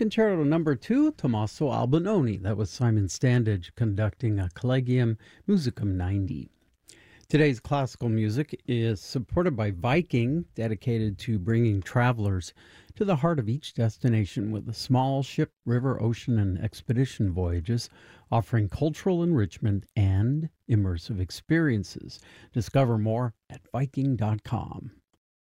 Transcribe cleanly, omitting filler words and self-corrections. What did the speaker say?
Concerto Number 2, Tommaso Albinoni. That was Simon Standage conducting a Collegium Musicum 90. Today's classical music is supported by Viking, dedicated to bringing travelers to the heart of each destination with a small ship, river, ocean, and expedition voyages, offering cultural enrichment and immersive experiences. Discover more at Viking.com.